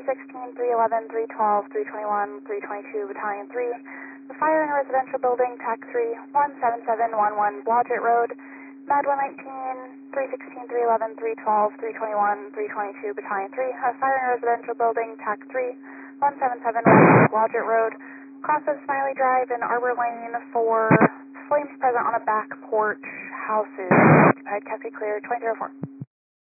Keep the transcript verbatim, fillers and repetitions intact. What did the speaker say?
sixteen, three eleven, three twelve, three twenty-one, three twenty-two, Battalion three. The fire in a residential building, T A C three, one seven seven one one, Blodgett Road. M A D one nineteen, three sixteen, three eleven, three twelve, three twenty-one, three twenty-two, Battalion three. A fire in a residential building, T A C three, one seven seven one one, Blodgett Road. Cross of Smiley Drive and Arbor Lane for flames present on a back porch. Houses occupied. Cascade clear, twenty oh four.